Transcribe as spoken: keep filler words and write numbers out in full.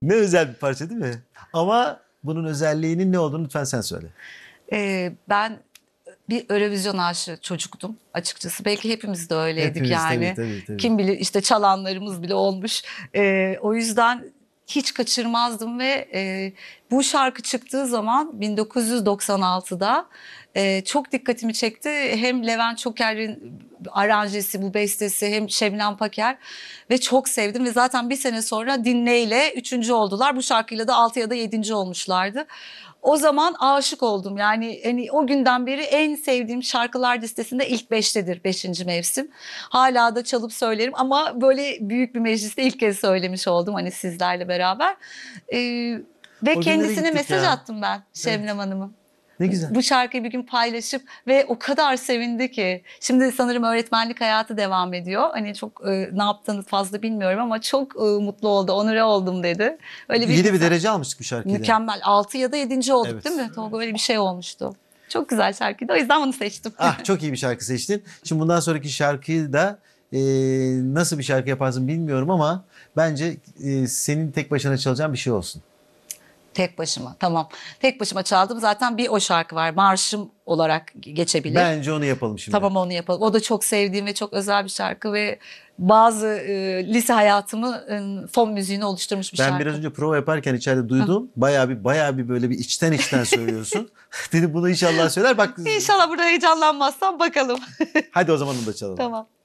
Ne özel bir parça değil mi? Ama bunun özelliğinin ne olduğunu lütfen sen söyle. Ee, ben bir Eurovision aşığı çocuktum açıkçası. Belki hepimiz de öyleydik Hepimiz tabii yani. tabii tabii. Kim bilir işte çalanlarımız bile olmuş. Ee, o yüzden hiç kaçırmazdım ve e, bu şarkı çıktığı zaman bin dokuz yüz doksan altıda e, çok dikkatimi çekti. Hem Levent Çoker'in aranjesi, bu bestesi, hem Şebnem Paker ve çok sevdim ve zaten bir sene sonra Dinleyle üçüncü oldular. Bu şarkıyla da altı ya da yedinci olmuşlardı. O zaman aşık oldum. Yani hani o günden beri en sevdiğim şarkılar listesinde ilk beştedir beşinci mevsim. Hala da çalıp söylerim ama böyle büyük bir mecliste ilk kez söylemiş oldum hani sizlerle beraber. Ee, ve O günlere kendisine gittik mesaj ya. attım ben Şebnem Hanım'a. Ne güzel. Bu şarkıyı bir gün paylaşıp ve o kadar sevindi ki. Şimdi sanırım öğretmenlik hayatı devam ediyor. Hani çok e, ne yaptığını fazla bilmiyorum ama çok e, mutlu oldu, onure oldum dedi. Öyle bir Yeni bir güzel- derece almıştık bu şarkıyla. Mükemmel. Altı ya da yedinci olduk Evet. değil mi? Tolga öyle bir şey olmuştu. Çok güzel şarkıydı. O yüzden bunu seçtim. Ah, çok iyi bir şarkı seçtin. Şimdi bundan sonraki şarkıyı da e, nasıl bir şarkı yaparsın bilmiyorum ama bence e, senin tek başına çalacağın bir şey olsun. Tek başıma. Tamam. Tek başıma çaldım. Zaten bir o şarkı var. Marşım olarak geçebilir. Bence onu yapalım şimdi. Tamam, onu yapalım. O da çok sevdiğim ve çok özel bir şarkı ve bazı e, lise hayatımı e, fon müziğini oluşturmuş bir Ben şarkı. biraz önce prova yaparken içeride duydum. Bayağı bir bayağı bir böyle bir içten içten söylüyorsun. Dedim bunu inşallah söyler. Bak İnşallah burada heyecanlanmazsam bakalım. hadi o zaman onu da çalalım. Tamam.